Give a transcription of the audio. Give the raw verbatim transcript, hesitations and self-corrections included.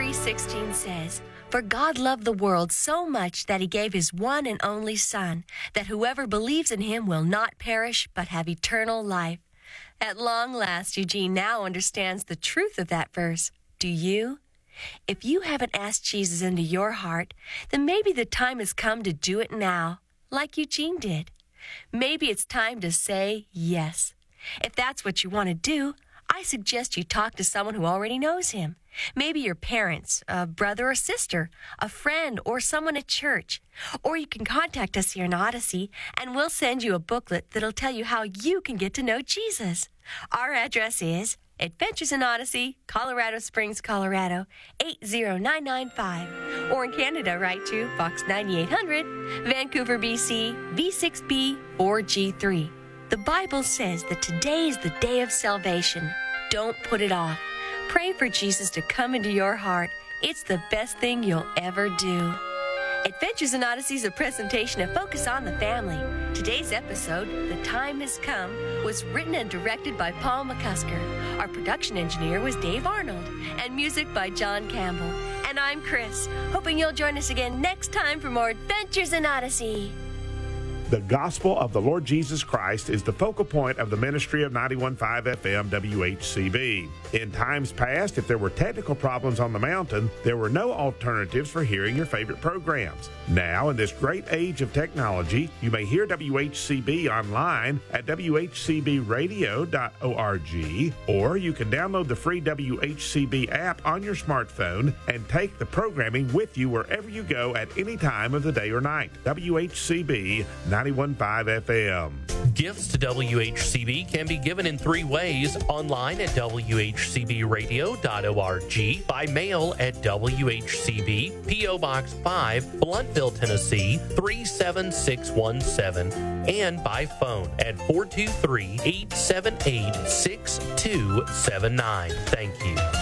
three sixteen says, "For God loved the world so much that he gave his one and only Son, that whoever believes in him will not perish but have eternal life." At long last, Eugene now understands the truth of that verse. Do you? If you haven't asked Jesus into your heart, then maybe the time has come to do it now, like Eugene did. Maybe it's time to say yes. If that's what you want to do, I suggest you talk to someone who already knows him. Maybe your parents, a brother or sister, a friend, or someone at church. Or you can contact us here in Odyssey, and we'll send you a booklet that'll tell you how you can get to know Jesus. Our address is Adventures in Odyssey, Colorado Springs, Colorado, eight zero nine nine five. Or in Canada, write to Box ninety-eight hundred, Vancouver, B C, V six B four G three. The Bible says that today is the day of salvation. Don't put it off. Pray for Jesus to come into your heart. It's the best thing you'll ever do. Adventures in Odyssey is a presentation of Focus on the Family. Today's episode, The Time Has Come, was written and directed by Paul McCusker. Our production engineer was Dave Arnold, and music by John Campbell. And I'm Chris, hoping you'll join us again next time for more Adventures in Odyssey. The gospel of the Lord Jesus Christ is the focal point of the ministry of ninety-one point five F M W H C B. In times past, if there were technical problems on the mountain, there were no alternatives for hearing your favorite programs. Now, in this great age of technology, you may hear W H C B online at w h c b radio dot org, or you can download the free W H C B app on your smartphone and take the programming with you wherever you go at any time of the day or night. W H C B ninety-one point five F M. Gifts to W H C B can be given in three ways: online at w h c b radio dot org, by mail at W H C B, P O Box five, Blountville, Tennessee three seven six one seven, and by phone at four two three, eight seven eight, six two seven nine. Thank you.